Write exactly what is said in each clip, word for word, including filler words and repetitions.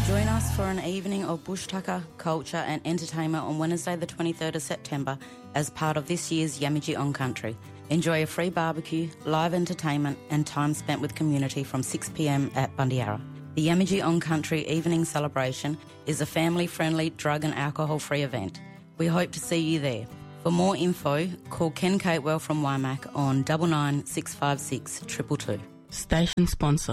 Join us for an evening of bush tucker, culture and entertainment on Wednesday the twenty-third of September as part of this year's Yamatji On Country. Enjoy a free barbecue, live entertainment and time spent with community from six p m at Bundyarra. The Yamatji On Country evening celebration is a family-friendly, drug and alcohol-free event. We hope to see you there. For more info, call Ken Catewell from W I M A C on nine nine six five six two two two. Station sponsor.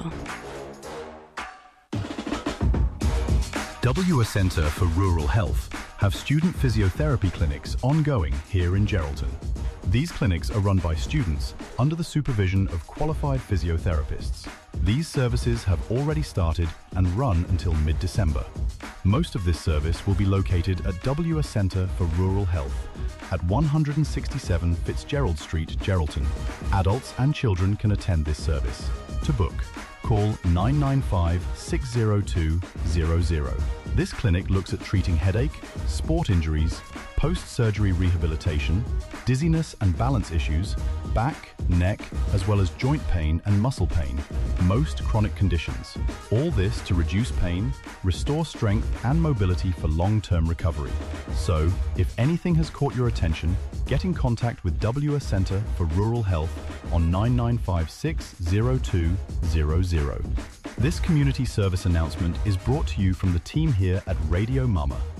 W A Centre for Rural Health have student physiotherapy clinics ongoing here in Geraldton. These clinics are run by students under the supervision of qualified physiotherapists. These services have already started and run until mid-December. Most of this service will be located at W A Centre for Rural Health at one sixty-seven Fitzgerald Street, Geraldton. Adults and children can attend this service. To book, call nine nine five, six zero two, zero zero. This clinic looks at treating headache, sport injuries, post-surgery rehabilitation, dizziness and balance issues, back, neck, as well as joint pain and muscle pain, most chronic conditions. All this to reduce pain, restore strength and mobility for long-term recovery. So, if anything has caught your attention, get in contact with W A Centre for Rural Health on nine nine five six, zero two zero zero. This community service announcement is brought to you from the team here at Radio Mama.